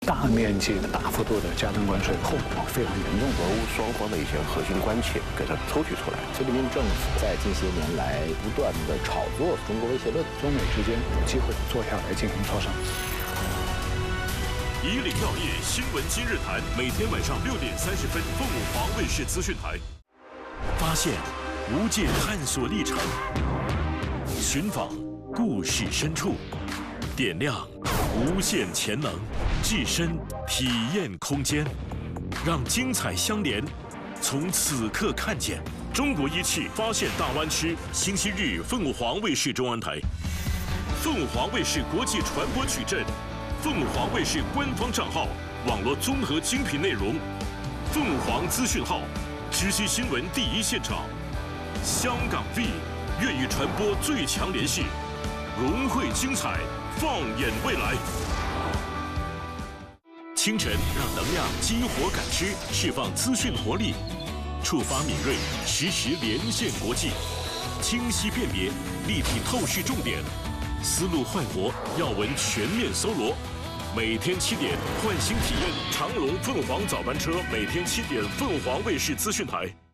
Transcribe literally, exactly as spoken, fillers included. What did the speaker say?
大面积的、大幅度的加征关税，后果非常严重。 俄乌双方的一些核心关切给它抽取出来。 菲律宾政府在近些年来不断的炒作中国威胁论， 中美之间有机会坐下来进行磋商。 以岭药业新闻今日谈，每天晚上六点三十分，凤舞华卫视资讯台。发现无界探索历程，寻访故事深处，点亮无限潜能，置身体验空间，让精彩相连。从此刻看见中国仪器发现大湾区，星期日凤舞华卫视中央台，凤舞华卫视国际传播矩阵。凤舞华卫视官方账号，网络综合精品内容，凤舞华资讯号，知悉新闻第一现场，香港 V 粤语传播最强联系，融汇精彩，放眼未来。清晨让能量激活感知，释放资讯活力，触发敏锐，实时连线国际，清晰辨别，立体透视重点。思路焕活，要闻全面搜罗。每天七点，唤醒体验长隆凤凰早班车，每天七点，凤凰卫视资讯台。